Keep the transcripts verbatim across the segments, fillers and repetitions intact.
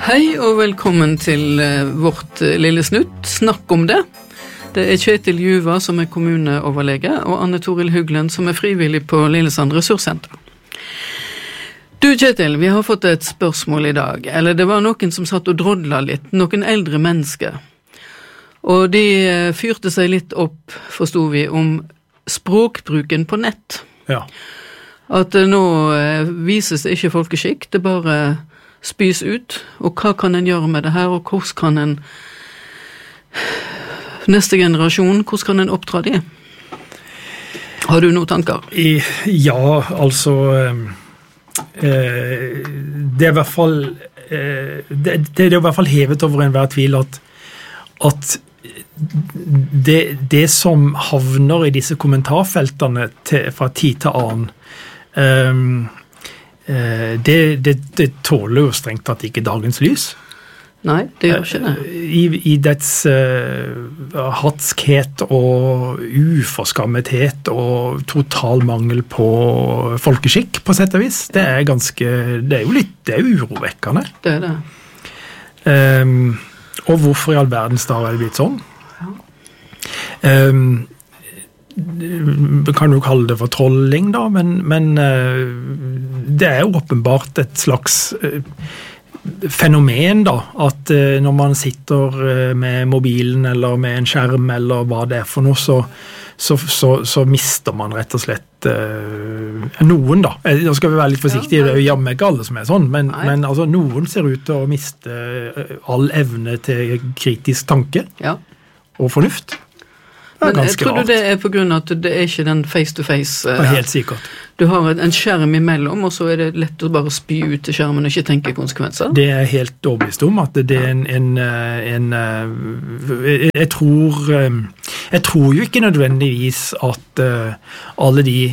Hei og velkommen til vårt lille snutt, Snakk om det. Det er Kjetil Juva som er kommuneoverlege, og Anne Toril Huglen som er frivillig på Lillesand Ressurssenter. Du Kjetil, vi har fått et spørsmål i dag, eller det var noen som satt og drodla litt, noen eldre mennesker. Og de fyrte seg litt opp, forstod vi, om språkbruken på nett. Ja. At nå vises det ikke folkeskikk, det bare spys ut, og hva kan en gjøre med det her, og hvordan kan en neste generasjon, hvordan kan en oppdra det? Har du noen tanker? I, ja, altså eh, det er i hvert fall eh, det, det er i hvert fall hevet over enhver tvil at, at det, det som havner i disse kommentarfeltene til, fra tid til annen eh, Det, det, det tåler jo strengt tatt ikke dagens lys. Nei, det gjør ikke det. I, i dets uh, hatskhet og uforskammethet og total mangel på folkeskikk, på sett og vis. Det er ganske, det er jo litt, det er urovekkende. Det er det. Um, og hvorfor i all verdens dag er det blitt sånn? Ja. Um, Man kan jo kalle det for trolling da, men, men uh, det er jo åpenbart et slags uh, fenomen da, at uh, når man sitter uh, med mobilen eller med en skjerm eller hva det er for noe, så, så, så, så mister man rett og slett uh, noen da. Nå skal vi være litt forsiktige, det er jo jammen ikke alle som er sånn, men, men altså, noen ser ut til å miste uh, all evne til kritisk tanke ja. Og fornuft. Men jeg tror du det er på grunn av at det er ikke den face-to-face. Ja, helt sikkert. Du har en skjerm imellom, og så er det lett å bare spy ut til skjermen og ikke tenke konsekvenser. Det er helt overbevist om at det er en, en, en, en jeg tror jeg tror jo ikke nødvendigvis at alle de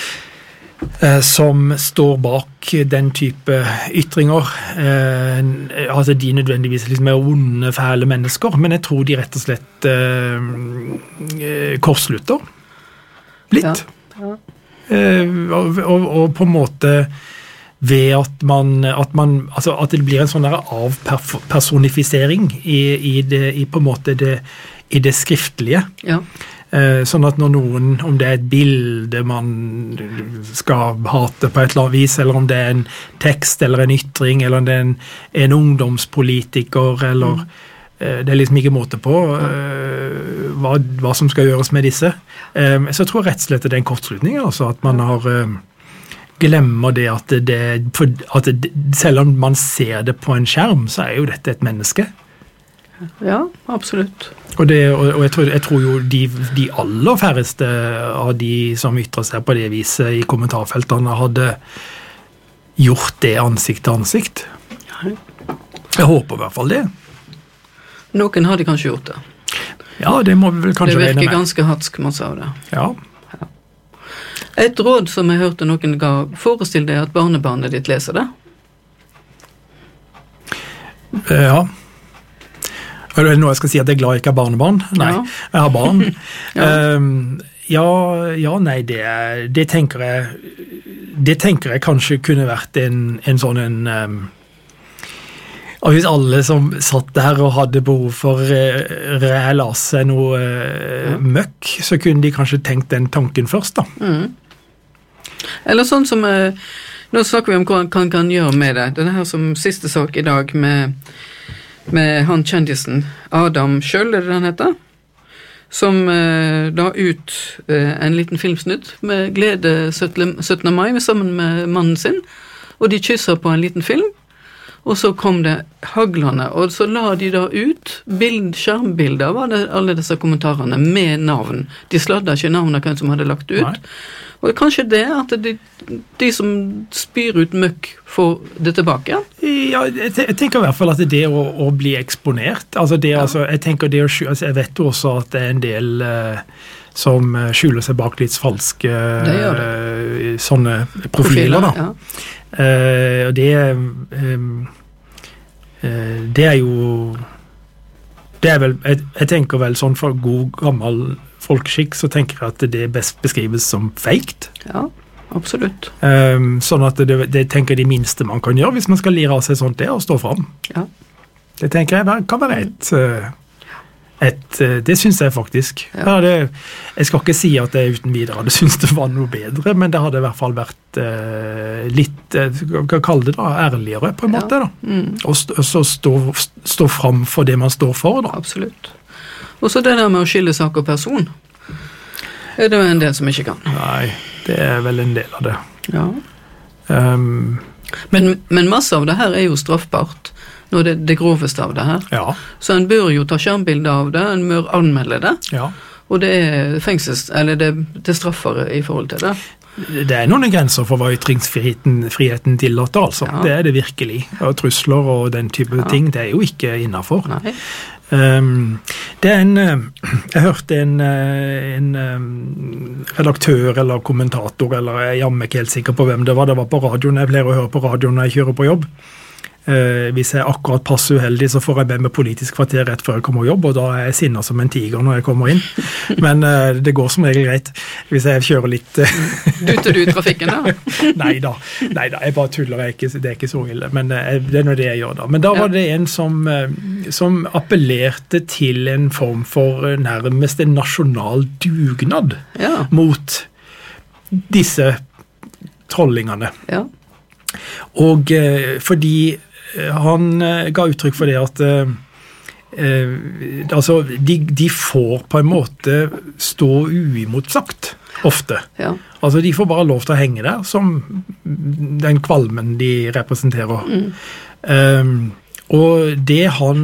som står bak den type ytringer, eh, altså de nødvendigvis liksom er onde, fæle mennesker, men jeg tror de rett og slett eh, korslutter litt. Ja. Ja. Eh, og, og, og på en måte ved at man, at man altså at det blir en sånn der avpersonifisering i, i, det, i på en måte det, i det skriftlige. Ja. Sånn at når noen, om det er et bilde man skal hate på et eller annet vis, eller om det er en tekst eller en ytring, eller om det er en, en ungdomspolitiker, eller mm. det er liksom ikke måte på uh, hva, hva som skal gjøres med disse. Um, så jeg tror rett og slett det er en kortslutning, altså at man har um, glemmer det at, det, for, at det, selv om man ser det på en skjerm, så er jo dette et menneske. Ja, absolutt. Og, det, og, og jeg, tror, jeg tror jo de, de aller færreste av de som ytrer seg på det viset i kommentarfeltene hadde gjort det ansikt til ansikt. Jeg håper i hvert fall det. Noen hadde kanskje gjort det. Ja, det må vi vel kanskje regne med. Det virker ganske hatsk, man sa det. Ja. ja. Et råd som jeg hørte noen ga, forestill deg at barnebarnet ditt leser det. Ja. Er det noe jeg skal si at jeg er glad jeg ikke har barnebarn? Nei, ja. Jeg har barn. ja. Um, ja, ja, nei, det, det tenker jeg det tenker jeg kanskje kunne vært en, en sånn en um, og hvis alle som satt der og hadde behov for uh, real av seg noe uh, ja. Møkk, så kunne de kanskje tenkt den tanken først da. Mm. Eller sånn som uh, nå snakker vi om hva han kan gjøre med det. Denne her som siste sak i dag med med han kjendisen, Adam Schjøll, er det han heter, som eh, la ut eh, en liten filmsnutt med glede syttende mai sammen med mannen sin, og de kysser på en liten film, og så kom det haglene, og så la de da ut bild, skjermbilder av alle disse kommentarene med navn. De sladde ikke navn av hvem som hadde lagt ut. Nei. Og kanskje det at de, de som spyr ut møkk får det tilbake? Ja, jeg tenker i hvert fall at det å, å bli eksponert, altså det, ja. altså, jeg tenker det å, altså, jeg vet jo også at det er en del uh, som skjuler seg bak litt falske det det. Uh, sånne profiler, profiler da. Ja. Uh, og det um, uh, det er jo det er vel, jeg, jeg tenker vel sånn for god gammel folkeskikk, så tenker jeg at det best beskrives som faked. Ja. absolutt. Um, sånn at det, det tenker jeg de minste man kan gjøre hvis man skal lire av seg sånt det, og stå frem. Ja. Det tenker jeg kan være et... Et, det synes jeg faktisk. Ja. Det, jeg skal ikke si at jeg uten videre hadde syntes det var noe bedre, men det hadde i hvert fall vært eh, litt, hva kan jeg kalle det da, ærligere på en Ja. måte da. Mm. Og st så stå, stå frem for det man står for da. Absolutt. Og så det der med å skille sak og person, er det jo en del som ikke kan. Nei, det er vel en del av det. Ja. Um, Men, men masse av det her er jo straffbart, når det, det groveste av det her. ja, Så en bør jo ta skjermbilder av det, en bør anmelde det, ja. og det er fengsels, eller det, det straffer i forhold til det. Det er noen grenser for hva ytringsfriheten friheten tillater, altså. Ja. Det er det virkelig. Og trusler og den type Ja. ting, det er jo ikke innenfor. Nei. Um, det er en jeg hørte en, en um, redaktør eller kommentator eller jeg er jammen ikke helt sikker på hvem det var, det var på radioen, jeg pleier å høre på radioen når jeg kjører på jobb. Uh, hvis jeg akkurat passer uheldig, så får jeg med meg politisk kvarter rett før jeg kommer på jobb, og da er jeg sinnet som en tiger når jeg kommer inn. Men uh, det går som regel greit hvis jeg kjører litt... Uh, Duter du i trafikken da? Neida, neida, jeg bare tuller, jeg er ikke, det er ikke så ille, men uh, det er noe det jeg gjør da. Men da var det en som, uh, som appellerte til en form for uh, nærmest en nasjonal dugnad Ja. mot disse trollingene. Ja. Og uh, fordi han uh, ga uttrykk for det at uh, uh, altså, de, de får på en måte stå uimotsagt, ofte. Ja. Altså, de får bare lov til å henge der, som den kvalmen de representerer. Mm. Um, og det han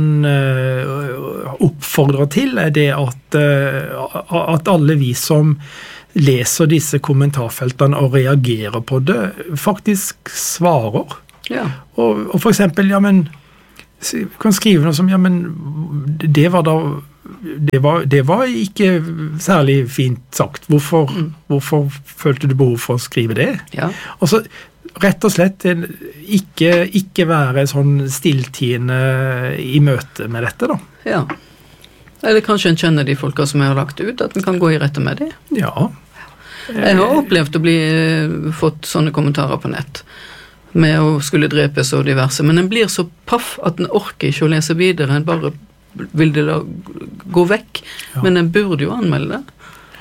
uh, oppfordrer til er det at, uh, at alle vi som leser disse kommentarfeltene og reagerer på det, faktisk svarer. Ja. Og, og for eksempel, ja, men kan skrive noe som, ja, men det var da det var, det var ikke særlig fint sagt. Hvorfor, mm. hvorfor følte du behov for å skrive det? Ja. Og så rett og slett ikke, ikke være sånn stilltiende i møte med dette da. Ja. Eller kanskje en kjenner de folka som jeg har lagt ut, at en kan gå i rette med det. Ja. Jeg har opplevd å bli fått sånne kommentarer på nett med å skulle drepes og diverse, men en blir så paff at en orker ikke å lese videre, en bare vil det da gå vekk, ja. Men en burde jo anmelde det.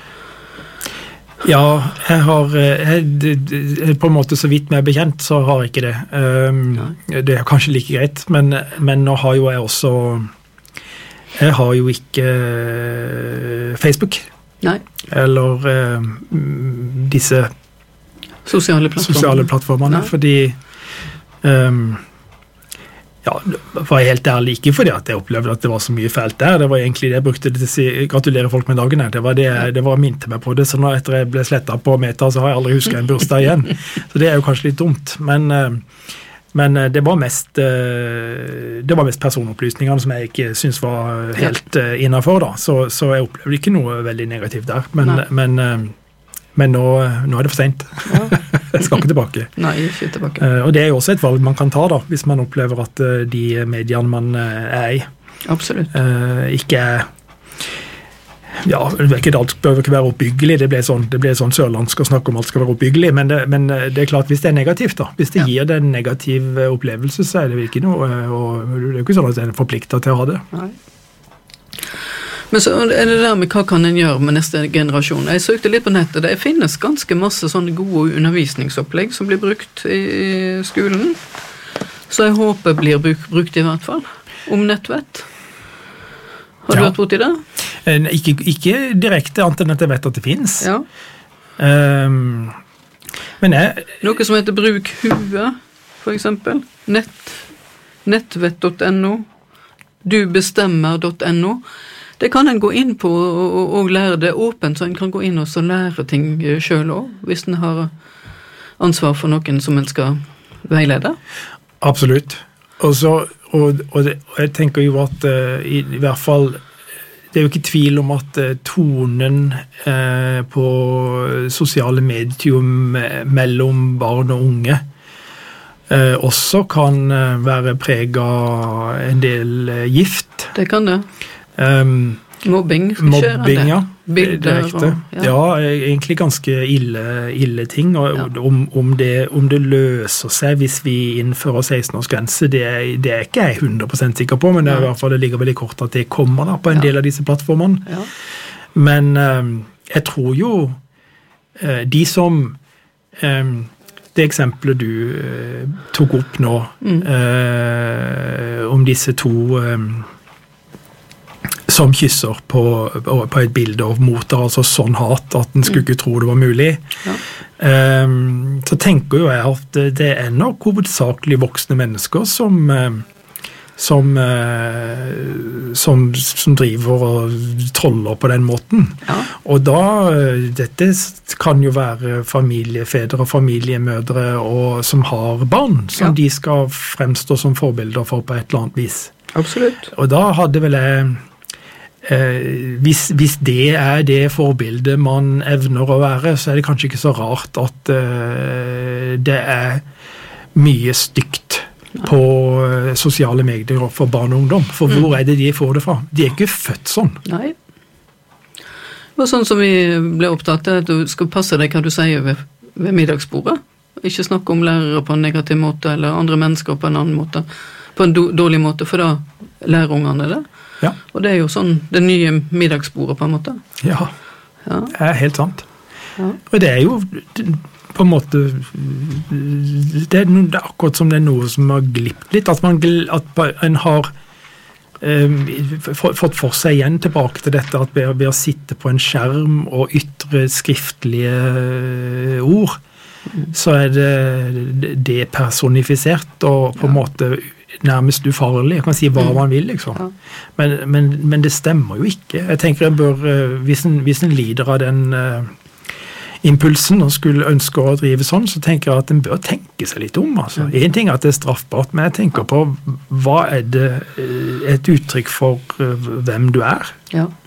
Ja, jeg har jeg, på en måte så vidt meg bekjent, så har jeg ikke det. Um, det er kanskje like greit, men, men nå har jo jeg også jeg har jo ikke Facebook. Nei. Eller uh, disse sosiale plattformer. Sosiale plattformene, Nei. fordi um, ja, var jeg helt ærlig ikke fordi at jeg opplevde at det var så mye fælt der. Det var egentlig det jeg brukte det til å si, gratulere folk med dagen her. Det var det, det var minte meg på det, så nå etter jeg ble slettet på Meta, så har jeg aldri husket en bursdag igjen. Så det er jo kanskje litt dumt, men, men det var mest det var mest personopplysningene som jeg ikke synes var helt innenfor da, så, så jeg opplevde ikke noe veldig negativt der, men, men, men nå, nå er det for sent. Ja. Jeg skal ikke tilbake. Nei, ikke tilbake. Uh, og det er jo også et valg man kan ta da, hvis man opplever at uh, de mediene man uh, er i Absolutt. Uh, ikke er ja, ikke alt bør ikke være oppbyggelig, det ble sånn, det ble sånn sørlandsk å snakke om alt skal være oppbyggelig, men det, men det er klart hvis det er negativt da, hvis det ja. gir det en negativ opplevelse, så er det ikke noe, og det er jo ikke sånn at det er forpliktet til å ha det. Nei. Men så er det der med hva kan en gjøre med neste generasjon. Jeg søkte litt på nettet, det finnes ganske masse sånne gode undervisningsopplegg som blir brukt i skolen, så jeg håper blir bruk, brukt i hvert fall, om nettvett. Har du ja. vært borti det? Ikke, ikke direkte, annet enn at jeg vet at det finnes. Ja. Um, men jeg... Noe som heter Bruk Hue, for eksempel. Nett, nettvett punktum no, dubestemmer punktum no. Det kan en gå inn på og, og lære det åpent, så en kan gå inn og så lære ting selv også, hvis en har ansvar for noen som en skal veilede. Absolutt. Og, så, og, og, det, og jeg tenker jo at uh, i, i hvert fall, det er jo ikke tvil om at uh, tonen uh, på sosiale medium mellom barn og unge uh, også kan uh, være preget av en del uh, gift. Det kan det. Um, Mobbing, Mobbing, ja. Bilder direkte. Og, ja. ja, egentlig ganske ille, ille ting. Og Ja. om, om, det, om det løser seg hvis vi innfører seksten-års grense, det, er- det er ikke jeg hundre prosent sikker på, men det, er i Ja. hvert fall, det ligger veldig kort at det kommer da, på en Ja. del av disse plattformene. Ja. Men eh, jeg tror jo eh, de som eh, det eksempelet du eh, tok opp nå, Mm. eh, om disse to eh, som kysser på, på et bilde og moter altså sånn hat at en skulle ikke tro det var mulig. Ja. Um, så tenker jo jeg at det er nok hovedsakelig voksne mennesker som, um, som, uh, som, som driver og troller på den måten. Ja. Og da, uh, dette kan jo være familiefedre og familiemødre og, som har barn, som Ja. de skal fremstå som forbilder for på et eller annet vis. Absolutt. Og da hadde vel jeg Eh, hvis, hvis det er det forbildet man evner å være, så er det kanskje ikke så rart at eh, det er mye stygt på eh, sosiale medier for barn og ungdom. For Mm. hvor er det de får det fra? De er ikke født sånn. Nei. Det var sånn som vi ble opptatt av, at du skal passe deg hva du sier ved, ved middagsbordet. Ikke snakke om lærere på en negativ måte, eller andre mennesker på en annen måte, på en do, dårlig måte, for da lærer ungene det. Ja, Og det er jo sånn det nye middagsbordet på en måte. ja, Ja. det er helt sant. Ja. Og det er jo på en måte det er, no- det er akkurat som det er noe som har glipt litt, at man gl- at en har um, fått for seg igjen tilbake til dette at ved, ved å sitte på en skjerm og ytre skriftlige ord, så er det depersonifisert og på en måte nærmest ufarlig. Jeg kan si hva man vil, liksom. Ja. Men, men, men det stemmer jo ikke. Jeg tenker en bør, eh, hvis en, hvis en lider av den eh, impulsen og skulle ønske å drive sånn, så tenker jeg at en bør tenke seg litt om. Altså. En ting er at det er straffbart, men jeg tenker på hva er det eh, et uttrykk for eh, hvem du er. Ja.